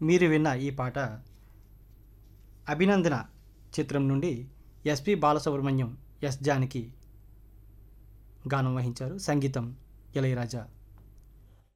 మీరు విన్న ఈ పాట అభినందన చిత్రం నుండి ఎస్పి బాలసుబ్రహ్మణ్యం, ఎస్ జానకి గానం వహించారు. సంగీతం ఇళయరాజా.